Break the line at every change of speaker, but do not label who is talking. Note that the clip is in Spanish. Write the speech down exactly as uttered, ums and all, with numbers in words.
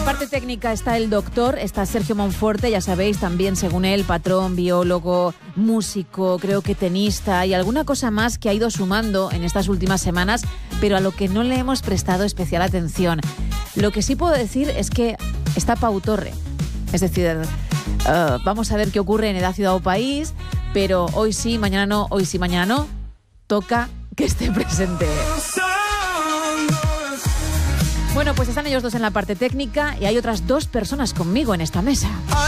la parte técnica está el doctor, está Sergio Monforte, ya sabéis, también según él, patrón, biólogo, músico, creo que tenista y alguna cosa más que ha ido sumando en estas últimas semanas, pero a lo que no le hemos prestado especial atención. Lo que sí puedo decir es que está Pau Torre, es decir, uh, vamos a ver qué ocurre en Edad, Ciudad o País, pero hoy sí, mañana no, hoy sí, mañana no, toca que esté presente. Bueno, pues están ellos dos en la parte técnica y hay otras dos personas conmigo en esta mesa.